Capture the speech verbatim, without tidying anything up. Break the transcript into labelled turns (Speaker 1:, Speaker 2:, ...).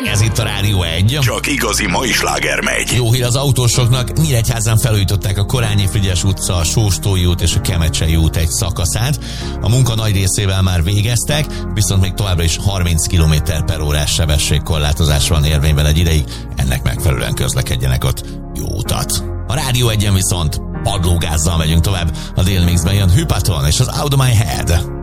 Speaker 1: Ez itt a Rádió egy.
Speaker 2: Csak igazi mai sláger megy.
Speaker 1: Jó hír az autósoknak, Nyíregyházán felújították a Korányi-Frigyes utca, a Sóstói út és a Kemecsei út egy szakaszát. A munka nagy részével már végeztek, viszont még továbbra is harminc kilométer per órás sebességkorlátozás van érvényben egy ideig. Ennek megfelelően közlekedjenek ott. Jó utat! A Rádió egyen viszont padlógázzal megyünk tovább. A Dél Mixben jön Hypaton és az Out of My Head.